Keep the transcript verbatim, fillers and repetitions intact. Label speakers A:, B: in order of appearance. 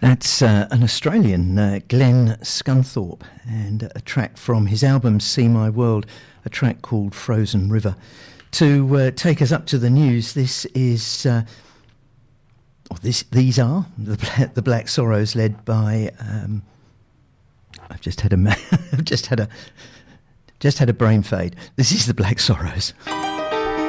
A: That's uh, an Australian, uh, Glenn Scunthorpe, and a track from his album See My World, a track called Frozen River. To uh, take us up to the news, this is, uh, oh, this, these are the Black, the Black Sorrows, led by. Um, I've just had a, I've just had a, just had a brain fade. This is the Black Sorrows.